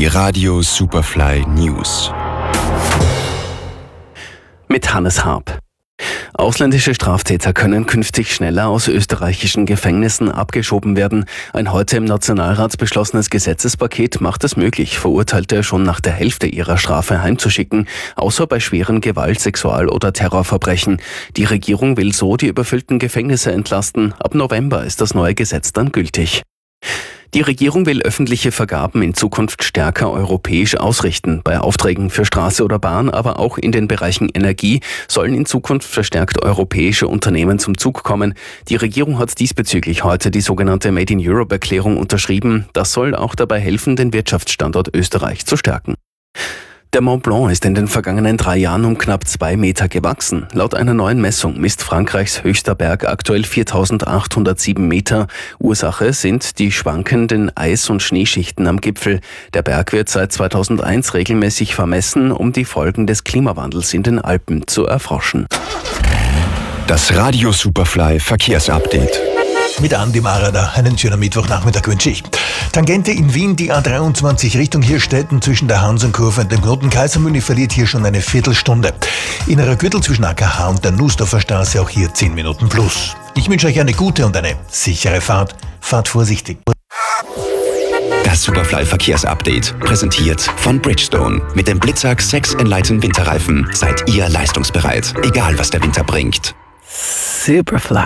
Die Radio Superfly News. Mit Hannes Harp. Ausländische Straftäter können künftig schneller aus österreichischen Gefängnissen abgeschoben werden. Ein heute im Nationalrat beschlossenes Gesetzespaket macht es möglich, Verurteilte schon nach der Hälfte ihrer Strafe heimzuschicken, außer bei schweren Gewalt-, Sexual- oder Terrorverbrechen. Die Regierung will so die überfüllten Gefängnisse entlasten. Ab November ist das neue Gesetz dann gültig. Die Regierung will öffentliche Vergaben in Zukunft stärker europäisch ausrichten. Bei Aufträgen für Straße oder Bahn, aber auch in den Bereichen Energie sollen in Zukunft verstärkt europäische Unternehmen zum Zug kommen. Die Regierung hat diesbezüglich heute die sogenannte Made in Europe-Erklärung unterschrieben. Das soll auch dabei helfen, den Wirtschaftsstandort Österreich zu stärken. Der Mont Blanc ist in den vergangenen 3 Jahren um knapp 2 Meter gewachsen. Laut einer neuen Messung misst Frankreichs höchster Berg aktuell 4.807 Meter. Ursache sind die schwankenden Eis- und Schneeschichten am Gipfel. Der Berg wird seit 2001 regelmäßig vermessen, um die Folgen des Klimawandels in den Alpen zu erforschen. Das Radio Superfly Verkehrsupdate. Mit Andi Marada. Einen schönen Mittwochnachmittag wünsche ich. Tangente in Wien, die A23 Richtung Hirstetten zwischen der Hansenkurve und dem Knoten Kaisermühle verliert hier schon eine Viertelstunde. Innerer Gürtel zwischen AKH und der Nussdorfer Straße auch hier 10 Minuten plus. Ich wünsche euch eine gute und eine sichere Fahrt. Fahrt vorsichtig. Das Superfly Verkehrsupdate, präsentiert von Bridgestone. Mit dem Blitzak 6 Enlighten Winterreifen seid ihr leistungsbereit, egal was der Winter bringt. Superfly.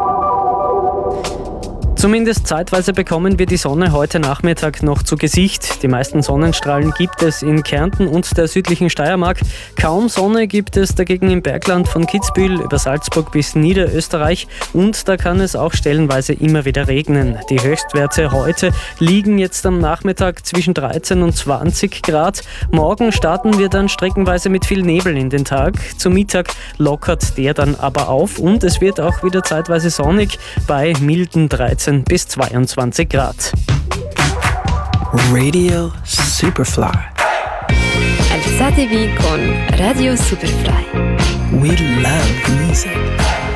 Zumindest zeitweise bekommen wir die Sonne heute Nachmittag noch zu Gesicht. Die meisten Sonnenstrahlen gibt es in Kärnten und der südlichen Steiermark. Kaum Sonne gibt es dagegen im Bergland von Kitzbühel über Salzburg bis Niederösterreich. Und da kann es auch stellenweise immer wieder regnen. Die Höchstwerte heute liegen jetzt am Nachmittag zwischen 13 und 20 Grad. Morgen starten wir dann streckenweise mit viel Nebel in den Tag. Zum Mittag lockert der dann aber auf und es wird auch wieder zeitweise sonnig bei milden 13 bis 22 Grad. Radio Superfly. Alzatevi con Radio Superfly. We love music.